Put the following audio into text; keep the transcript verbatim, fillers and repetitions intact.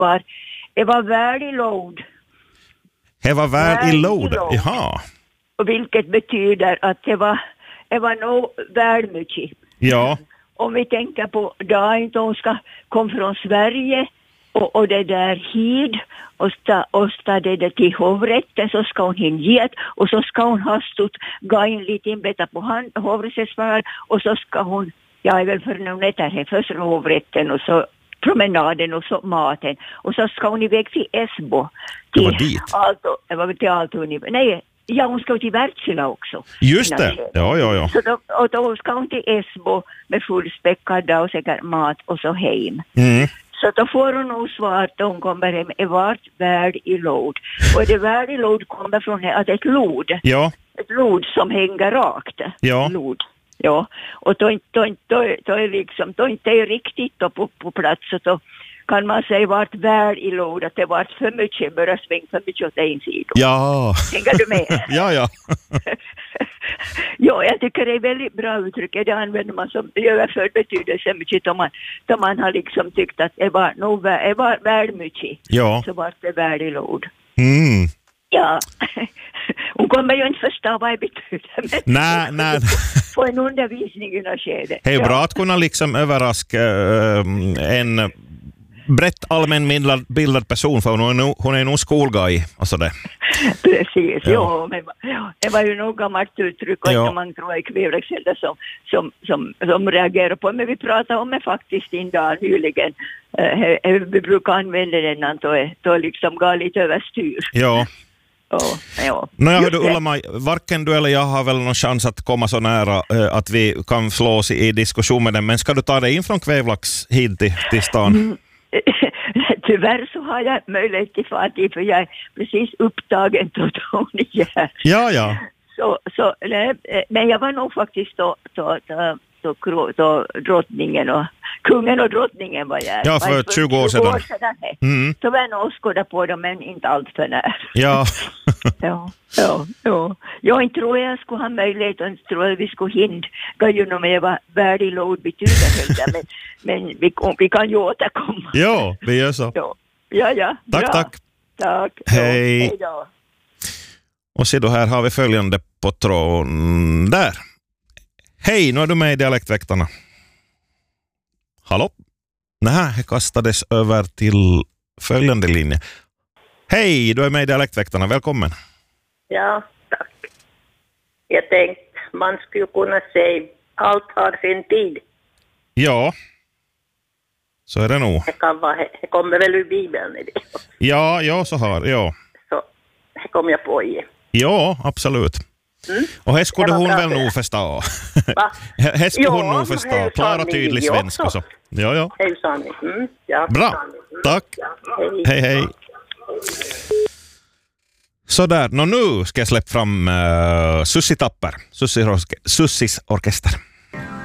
var, det var väl i load. Det var väl i load, jaha. Och vilket betyder att det var, det var nog väl mycket. Ja. Om vi tänker på dagen då hon ska komma från Sverige och, och det där hit och sta, och sta det där till hovrätten så ska hon hinget och så ska hon ha stått gain lite inbeta på hand, hovrättsförhör och så ska hon, jag är väl för nu nätter här först hovrätten och så promenaden och så maten och så ska hon iväg till Esbo till Aalto, det var till Aalto, nej, ja hon ska till Wärtsilä också. Just det, ja, ja, ja. Så då, och då ska hon till Esbo med fullspäckad dag och säkert mat och så hem. Mm. Så då får hon nog svar att hon kommer hem är vart värd i lod. Och det värd i lod kommer från att ett lod. Ja. Ett lod som hänger rakt. Ja. Lod. Ja. Och då, då, då, då är liksom, då inte är riktigt då på, på plats så då kan man säga vart värd i lod att det vart för mycket, börja svänga för mycket åt en sida. Ja. Tänker du med? ja, ja. Ja, jag tycker det är väldigt bra uttryck. Det använder man som överförd betydelse mycket om man, då man har liksom tyckt att det var nog det var väl mycket. Ja. Så var det väl i lod. Mm. Ja. Hon kommer ju inte förstå vad det betyder. Nej, nej. Få en undervisning i något skede. Det är ja. bra att kunna liksom överraska äh, en brett allmänbildad bildad person för hon är nog, hon är nog skolguy och sådär. Precis, ja. Ja. Men, ja. Det var ju nog gammalt uttryck och ja. inte man tror i kvällexelder som, som, som, som reagerar på. Men vi pratade om det faktiskt en dag nyligen. Uh, vi brukar använda den när då är, då liksom går lite överstyr. Ja. Oh, ja. Nå, jag hörde Ulla-Maj, varken du eller jag har väl någon chans att komma så nära äh, att vi kan slå oss i, i diskussion med den, men ska du ta dig in från Kvävlax hit till, till stan? Mm. Tyvärr så har jag möjlighet till fartyg för jag är precis upptagen totalt igen. Ja, ja. Så, så, nej, men jag var nog faktiskt då, då, då, då, då drottningen och kungen och drottningen var jag. Ja, för var tjugo år sedan. år sedan mm. Så var jag nog skåda på dem, men inte allt för när. Ja. ja, ja, ja. Jag inte tror jag skulle ha möjlighet och inte tror jag vi skulle hinna gå igenom med vad värdig load betyder. men men vi, vi kan ju återkomma. Ja, vi gör så. Ja, ja. ja. Tack, bra. tack. Tack. Hej. Hej då. Och se då, här har vi följande på tråden där. Hej, nu är du med i Dialektväktarna. Hallå? Nej, det kastades över till följande linje. Hej, du är med i Dialektväktarna. Välkommen. Ja, tack. Jag tänkte, man skulle kunna säga allt har sin tid. Ja, så är det nog. Det, kan vara, det kommer väl ur Bibeln i det. Ja, ja, så har ja. Så det kom jag på i. Ja, absolut. Mm. Och här skulle hon väl nog förstå. Va? Här skulle ja, hon nog förstå. Klara tydlig svenska. Så. Ja, ja. Hej, Sanni. Mm, ja. Bra, tack. Ja, hej. Hej, hej. Sådär, nå nu ska jag släppa fram uh, Sussi Tapper, Sussis orkester.